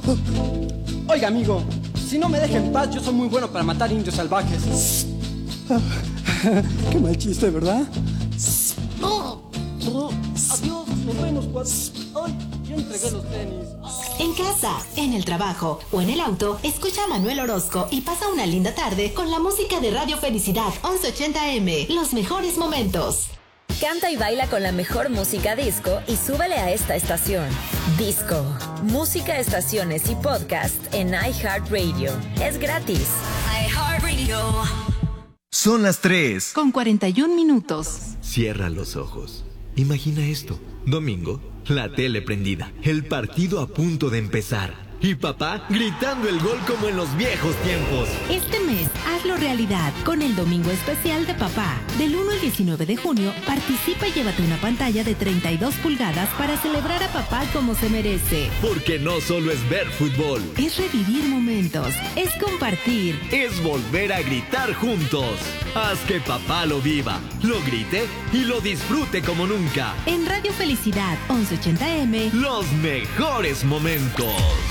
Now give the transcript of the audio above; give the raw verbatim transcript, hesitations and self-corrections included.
Oiga, amigo, si no me deja en paz, yo soy muy bueno para matar indios salvajes. Qué mal chiste, ¿verdad? No, no, adiós, nos vemos, cuatro. Ay, yo entregué los tenis. En casa, en el trabajo o en el auto, escucha a Manuel Orozco y pasa una linda tarde con la música de Radio Felicidad once ochenta eme. Los mejores momentos. Canta y baila con la mejor música disco y súbele a esta estación. Disco. Música, estaciones y podcast en iHeartRadio. Es gratis. iHeartRadio. Son las tres. Con cuarenta y un minutos. Cierra los ojos. Imagina esto. Domingo, la tele prendida. El partido a punto de empezar. Y papá gritando el gol como en los viejos tiempos. Este mes, hazlo realidad con el Domingo Especial de Papá. Del uno al diecinueve de junio, participa y llévate una pantalla de treinta y dos pulgadas para celebrar a papá como se merece. Porque no solo es ver fútbol. Es revivir momentos. Es compartir. Es volver a gritar juntos. Haz que papá lo viva, lo grite y lo disfrute como nunca. En Radio Felicidad once ochenta eme. Los mejores momentos.